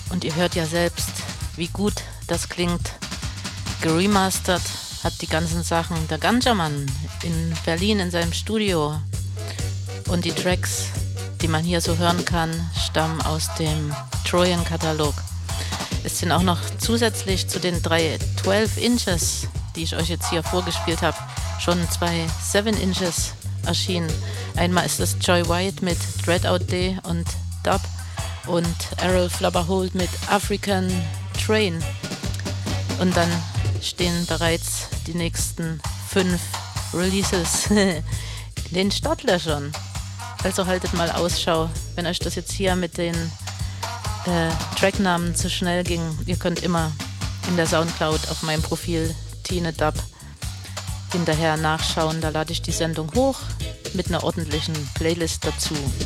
Und ihr hört ja selbst, wie gut das klingt. Geremastert hat die ganzen Sachen der Ganjaman in Berlin in seinem Studio. Und die Tracks, die man hier so hören kann, stammen aus dem Trojan-Katalog. Es sind auch noch zusätzlich zu den 3 12 Inches, die ich euch jetzt hier vorgespielt habe, schon 2 7 Inches erschienen. Einmal ist das Joy White mit Dreadout Day und Dub und Errol Flubberhold mit African Train. Und dann stehen bereits die nächsten 5 Releases in den Startlöchern. Also haltet mal Ausschau, wenn euch das jetzt hier mit den Tracknamen zu schnell ging. Ihr könnt immer in der Soundcloud auf meinem Profil Tine Dub hinterher nachschauen. Da lade ich die Sendung hoch mit einer ordentlichen Playlist dazu.